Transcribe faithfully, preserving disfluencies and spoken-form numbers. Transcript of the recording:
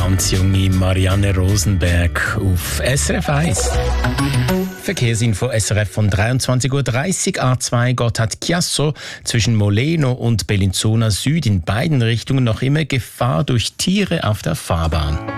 ganz junge Marianne Rosenberg auf S R F eins. Verkehrsinfo S R F von dreiundzwanzig Uhr dreißig. A zwei Gotthard-Chiasso zwischen Moleno und Bellinzona Süd in beiden Richtungen noch immer Gefahr durch Tiere auf der Fahrbahn.